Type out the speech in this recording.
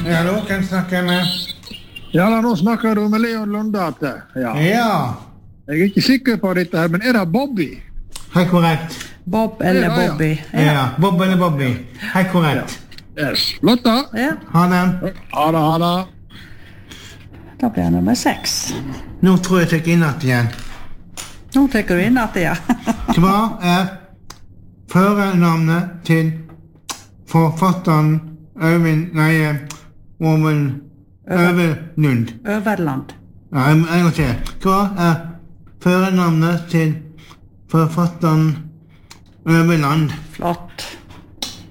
Ja, da kan jeg snakke med. Ja, nå snakker du med Leon Lundate. Ja. Ja. Jeg er ikke sikker på dette her, men er det Bobby? Helt korrekt. Bob eller Bobby. Ja, Bob eller Bobby. Helt korrekt. Yes. Lotta? Ja. Ha det. Ha det, ha det. Da blir nummer 6. Nå tror jeg tar inn igjen. Nå tenker du inn at ja. Hva førernavnet til forfatteren Øverlund? Øverland. Ja, en gang til. Hva førernavnet til forfatteren Øverland? Flott.